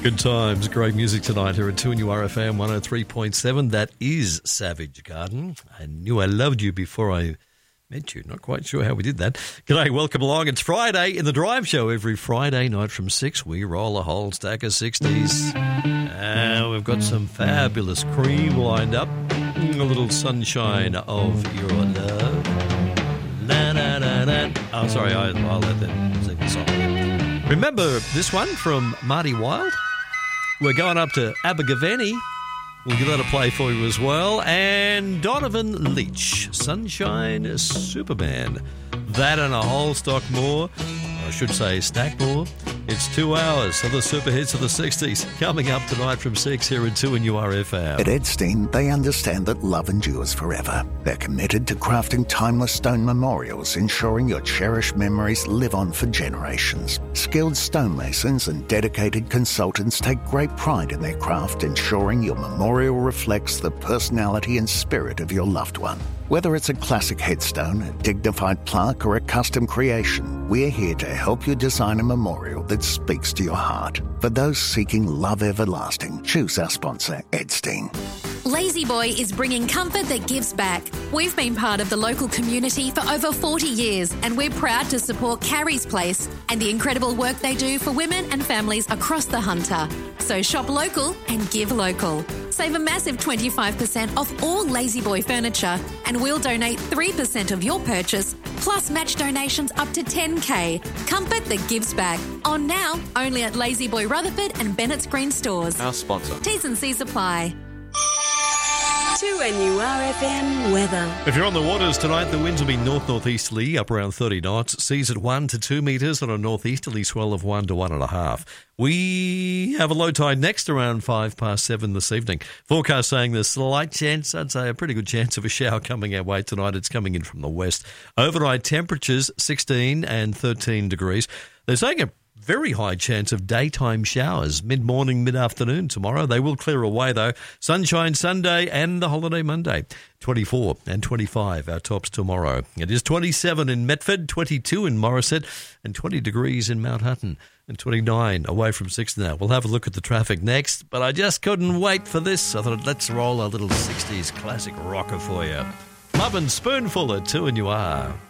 Good times, great music tonight here at 2NURFM 103.7. That is Savage Garden. I knew I loved you before I met you. Not quite sure how we did that. G'day, welcome along. It's Friday in the Drive Show. Every Friday night from 6, we roll a whole stack of 60s. And we've got some fabulous cream lined up. A little sunshine of your love. La, la, la, la. Oh, sorry, I'll let them sing the song. Remember this one from Marty Wilde? We're going up to Abergavenny. We'll give that a play for you as well. And Donovan Leitch, Sunshine Superman. That and a whole stock more. I should say stack more. It's 2 hours of the super hits of the 60s coming up tonight from 6 here at 2NURFM. At Edstein, they understand that love endures forever. They're committed to crafting timeless stone memorials, ensuring your cherished memories live on for generations. Skilled stonemasons and dedicated consultants take great pride in their craft, ensuring your memorial reflects the personality and spirit of your loved one. Whether it's a classic headstone, a dignified plaque, or a custom creation, we're here to help you design a memorial that speaks to your heart. For those seeking love everlasting, choose our sponsor, Edstein. Lazy Boy is bringing comfort that gives back. We've been part of the local community for over 40 years, and we're proud to support Carrie's Place and the incredible work they do for women and families across the Hunter. So shop local and give local. Save a massive 25% off all Lazy Boy furniture, and we'll donate 3% of your purchase, plus match donations up to $10,000. Comfort that gives back. On now, only at Lazy Boy Rutherford and Bennett's Green stores. Our sponsor. T's and C's apply. 2NURFM weather. If you're on the waters tonight, the winds will be north-northeasterly, up around 30 knots. Seas at 1 to 2 metres on a northeasterly swell of 1 to 1.5. We have a low tide next around 7:05 this evening. Forecast saying there's a slight chance, I'd say a pretty good chance of a shower coming our way tonight. It's coming in from the west. Overnight temperatures 16 and 13 degrees. They're saying a very high chance of daytime showers mid-morning, mid-afternoon tomorrow. They will clear away, though. Sunshine Sunday and the holiday Monday. 24 and 25, our tops tomorrow. It is 27 in Metford, 22 in Morisset, and 20 degrees in Mount Hutton, and 29 away from 6 now. We'll have a look at the traffic next, but I just couldn't wait for this. I thought, let's roll a little 60s classic rocker for you. Love and Spoonful at 2NUR.